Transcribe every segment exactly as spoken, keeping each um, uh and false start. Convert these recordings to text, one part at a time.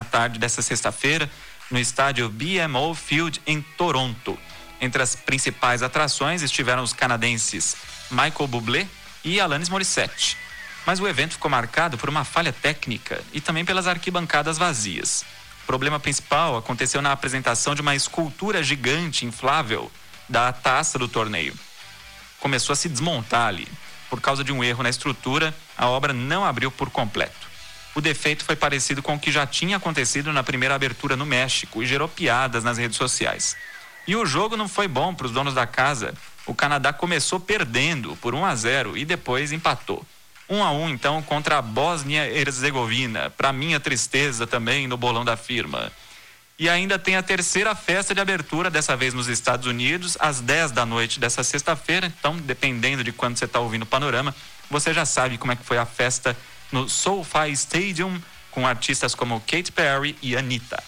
tarde dessa sexta-feira, no estádio B M O Field, em Toronto. Entre as principais atrações estiveram os canadenses Michael Bublé e Alanis Morissette. Mas o evento ficou marcado por uma falha técnica e também pelas arquibancadas vazias. O problema principal aconteceu na apresentação de uma escultura gigante inflável da taça do torneio. Começou a se desmontar ali. Por causa de um erro na estrutura, a obra não abriu por completo. O defeito foi parecido com o que já tinha acontecido na primeira abertura no México e gerou piadas nas redes sociais. E o jogo não foi bom para os donos da casa. O Canadá começou perdendo por um a zero e depois empatou. um a um, então, contra a Bósnia-Herzegovina, para minha tristeza também no bolão da firma. E ainda tem a terceira festa de abertura, dessa vez nos Estados Unidos, às dez da noite dessa sexta-feira. Então, dependendo de quando você está ouvindo o Panorama, você já sabe como é que foi a festa no SoFi Stadium, com artistas como Katy Perry e Anitta.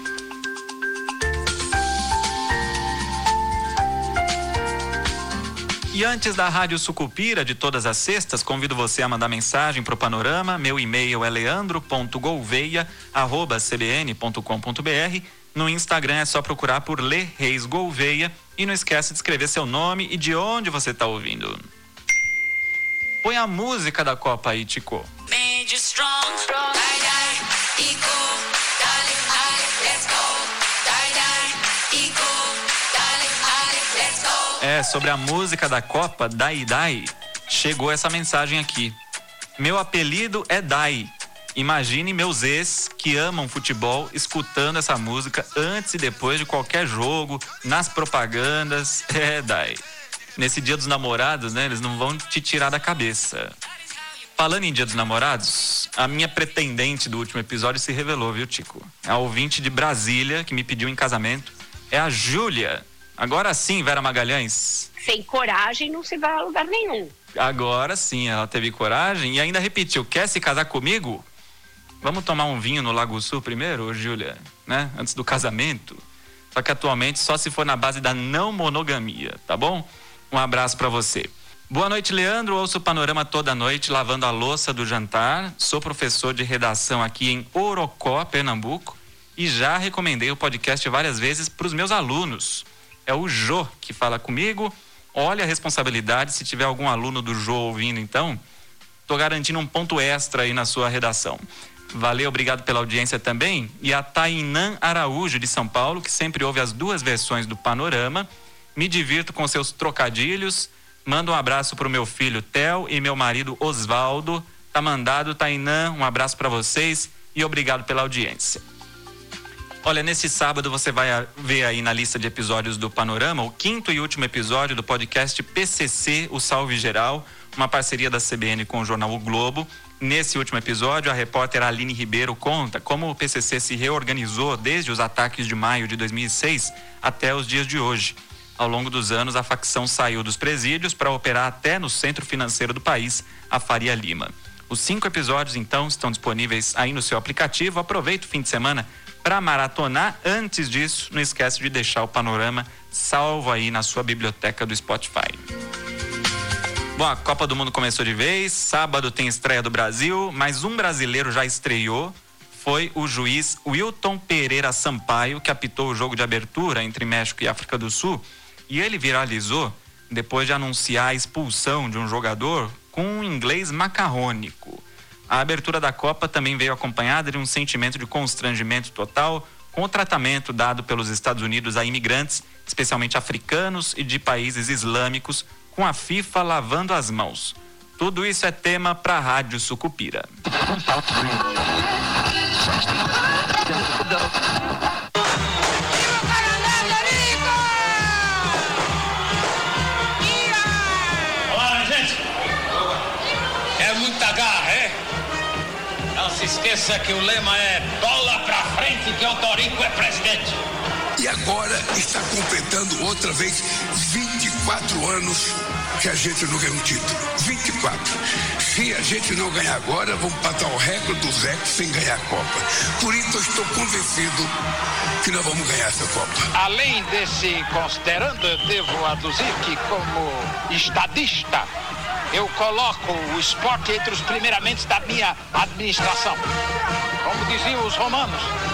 E antes da Rádio Sucupira, de todas as sextas, convido você a mandar mensagem para o Panorama. Meu e-mail é leandro ponto gouveia arroba c b n ponto com ponto b r. No Instagram é só procurar por Lê Reis Gouveia. E não esquece de escrever seu nome e de onde você está ouvindo. Põe a música da Copa aí, Tico. Made you strong, strong. Die, die, eco, darling, I, let's go. Die, die, eco, darling, I, let's go. É, sobre a música da Copa, Dai Dai, chegou essa mensagem aqui. Meu apelido é Dai. Imagine meus ex que amam futebol escutando essa música antes e depois de qualquer jogo, nas propagandas. É, Dai. Nesse Dia dos Namorados, né, eles não vão te tirar da cabeça. Falando em Dia dos Namorados, a minha pretendente do último episódio se revelou, viu, Tico? A ouvinte de Brasília que me pediu em casamento é a Júlia. Agora sim, Vera Magalhães. Sem coragem não se vai a lugar nenhum. Agora sim, ela teve coragem e ainda repetiu, quer se casar comigo? Vamos tomar um vinho no Lago Sul primeiro, Júlia, né? Antes do casamento. Só que atualmente só se for na base da não monogamia, tá bom? Um abraço pra você. Boa noite, Leandro. Ouço o Panorama toda noite lavando a louça do jantar. Sou professor de redação aqui em Orocó, Pernambuco. E já recomendei o podcast várias vezes pros meus alunos. É o Jô que fala comigo. Olha a responsabilidade, se tiver algum aluno do Jô ouvindo, então, tô garantindo um ponto extra aí na sua redação. Valeu, obrigado pela audiência também. E a Tainã Araújo, de São Paulo, que sempre ouve as duas versões do Panorama. Me divirto com seus trocadilhos. Manda um abraço pro meu filho Theo e meu marido Osvaldo. Tá mandado, Tainã, um abraço para vocês e obrigado pela audiência. Olha, nesse sábado você vai ver aí na lista de episódios do Panorama o quinto e último episódio do podcast P C C, o Salve Geral, uma parceria da C B N com o jornal O Globo. Nesse último episódio, a repórter Aline Ribeiro conta como o P C C se reorganizou desde os ataques de maio de dois mil e seis até os dias de hoje. Ao longo dos anos, a facção saiu dos presídios para operar até no centro financeiro do país, a Faria Lima. Os cinco episódios, então, estão disponíveis aí no seu aplicativo. Aproveita o fim de semana para maratonar. Antes disso, não esquece de deixar o Panorama salvo aí na sua biblioteca do Spotify. Bom, a Copa do Mundo começou de vez. Sábado tem estreia do Brasil, mas um brasileiro já estreou. Foi o juiz Wilton Pereira Sampaio, que apitou o jogo de abertura entre México e África do Sul. E ele viralizou depois de anunciar a expulsão de um jogador com um inglês macarrônico. A abertura da Copa também veio acompanhada de um sentimento de constrangimento total com o tratamento dado pelos Estados Unidos a imigrantes, especialmente africanos e de países islâmicos, com a FIFA lavando as mãos. Tudo isso é tema para a Rádio Sucupira. Olá, gente. É muita garra, é? Não se esqueça que o lema é bola pra frente que o Torico é presidente. E agora está completando outra vez vinte e quatro anos que a gente não ganha um título. vinte e quatro. Se a gente não ganhar agora, vamos bater o recorde do Zé sem ganhar a Copa. Por isso eu estou convencido que nós vamos ganhar essa Copa. Além desse considerando, eu devo aduzir que como estadista, eu coloco o esporte entre os primeiramente da minha administração. Como diziam os romanos,